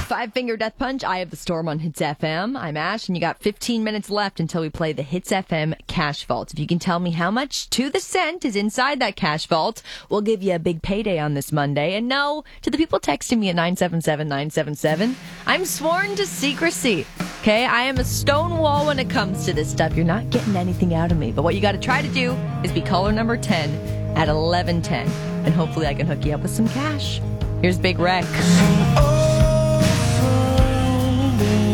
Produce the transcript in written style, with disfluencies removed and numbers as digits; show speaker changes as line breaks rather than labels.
Five Finger Death Punch. I have the Storm on Hits FM. I'm Ash, and you got 15 minutes left until we play the Hits FM Cash Vault. If you can tell me how much to the cent is inside that cash vault, we'll give you a big payday on this Monday. And no, to the people texting me at 977-977, I'm sworn to secrecy. Okay, I am a stone wall when it comes to this stuff. You're not getting anything out of me. But what you got to try to do is be caller number 10 at 11:10, and hopefully I can hook you up with some cash. Here's Big Rex.
Oh,